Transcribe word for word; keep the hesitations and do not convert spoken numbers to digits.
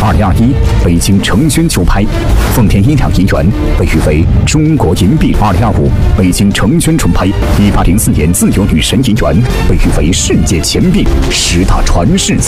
二零二一北京橙轩球拍，丰田音响银元被誉为中国银币二零二五，北京橙轩纯拍，一八零四年自有女神银元被誉为世界钱币十大传世。